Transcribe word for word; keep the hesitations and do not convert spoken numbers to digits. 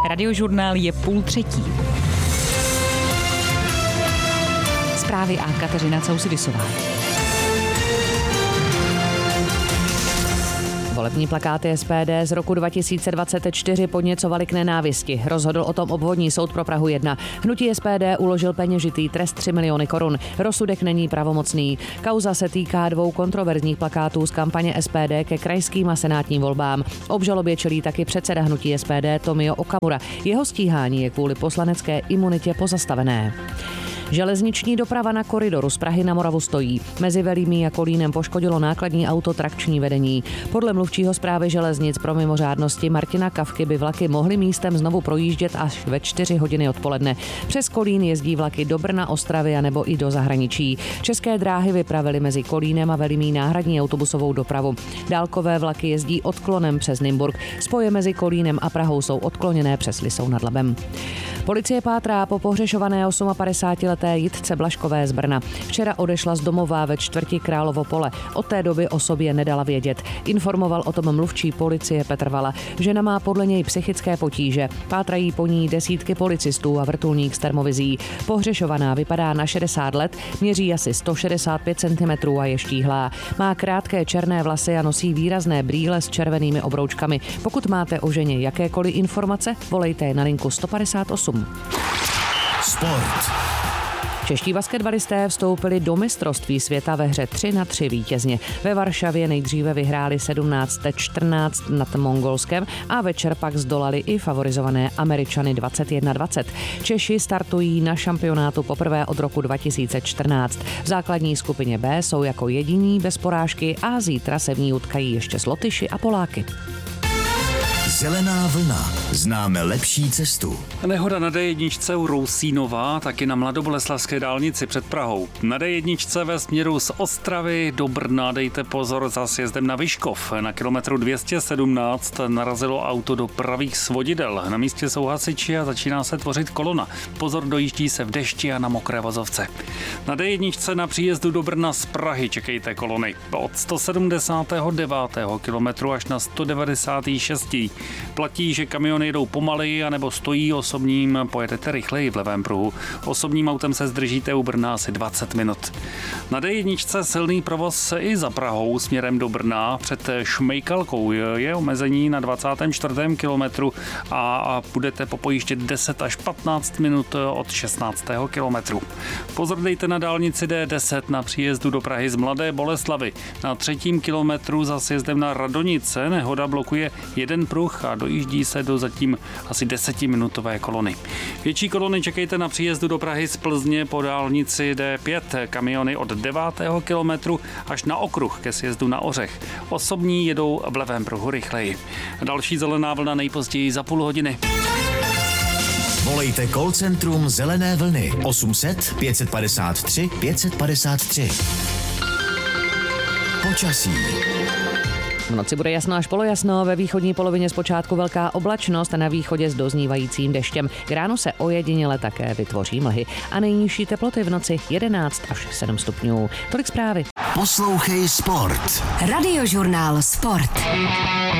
Radiožurnál je půl třetí. Zprávy a Kateřina Causidisová. Volební plakáty S P D z roku dva tisíce dvacet čtyři podněcovaly k nenávisti. Rozhodl o tom obvodní soud pro Prahu jedna. Hnutí S P D uložil peněžitý trest tři miliony korun. Rozsudek není pravomocný. Kauza se týká dvou kontroverzních plakátů z kampaně S P D ke krajským a senátním volbám. Obžalobě čelí taky předseda hnutí S P D Tomio Okamura. Jeho stíhání je kvůli poslanecké imunitě pozastavené. Železniční doprava na koridoru z Prahy na Moravu stojí. Mezi Velímí a Kolínem poškodilo nákladní auto trakční vedení. Podle mluvčího správy železnic pro mimořádnosti Martina Kavky by vlaky mohly místem znovu projíždět až ve čtyři hodiny odpoledne. Přes Kolín jezdí vlaky do Brna, Ostravy a nebo i do zahraničí. České dráhy vypravily mezi Kolínem a Velímí náhradní autobusovou dopravu. Dálkové vlaky jezdí odklonem přes Nymburk. Spoje mezi Kolínem a Prahou jsou odkloněné přes Lisou nad Labem. Policie pátrá po pohřešované padesátileté Jitce Blažkové z Brna. Včera odešla z domova ve čtvrti Královo Pole. Od té doby o sobě nedala vědět. Informoval o tom mluvčí policie Petr Vala. Žena má podle něj psychické potíže. Pátrají po ní desítky policistů a vrtulník s termovizí. Pohřešovaná vypadá na šedesát let, měří asi sto šedesát pět centimetrů a je štíhlá. Má krátké černé vlasy a nosí výrazné brýle s červenými obroučkami. Pokud máte o ženě jakékoliv informace, volejte na linku sto padesát osm. Sport. Čeští basketbalisté vstoupili do mistrovství světa ve hře tři na tři vítězně. Ve Varšavě nejdříve vyhráli sedmnáct čtrnáct nad Mongolskem a večer pak zdolali i favorizované Američany dvacet jedna dvacet. Češi startují na šampionátu poprvé od roku dva tisíce čtrnáct. V základní skupině B jsou jako jediní bez porážky a zítra se v ní utkají ještě s Lotyši a Poláky. Zelená vlna. Známe lepší cestu. Nehoda na D jedna u Rousínova, taky na Mladoboleslavské dálnici před Prahou. Na D jedna ve směru z Ostravy do Brna dejte pozor za sjezdem na Vyškov. Na kilometru dvě stě sedmnáct narazilo auto do pravých svodidel. Na místě jsou hasiči a začíná se tvořit kolona. Pozor, dojíždí se v dešti a na mokré vozovce. Na D jedna na příjezdu do Brna z Prahy čekejte kolony. Od sto sedmdesátého devátého kilometru až na sto devadesátého šestého Platí, že kamiony jedou pomaleji anebo stojí, osobním pojedete rychleji v levém pruhu. Osobním autem se zdržíte u Brna asi dvacet minut. Na D jedna silný provoz i za Prahou směrem do Brna. Před Šmejkalkou je omezení na dvacátém čtvrtém kilometru a budete popojíždět deset až patnáct minut od šestnáctého kilometru. Pozor dejte na dálnici D deset na příjezdu do Prahy z Mladé Boleslavi. Na třetím kilometru za sjezdem na Radonice nehoda blokuje jeden pruh a dojíždí se do zatím asi desetiminutové kolony. Větší kolony čekejte na příjezdu do Prahy z Plzně po dálnici D pět. Kamiony od devátého kilometru až na okruh ke sjezdu na Ořech. Osobní jedou v levém pruhu rychleji. Další zelená vlna nejpozději za půl hodiny. Volejte call centrum Zelené vlny osm set pět padesát tři pět padesát tři. Počasí. V noci bude jasno až polojasno, ve východní polovině zpočátku velká oblačnost a na východě s doznívajícím deštěm. K ránu se ojediněle také vytvoří mlhy a nejnižší teploty v noci jedenáct až sedm stupňů. Tolik zprávy. Poslouchej Sport. Radiožurnál Sport.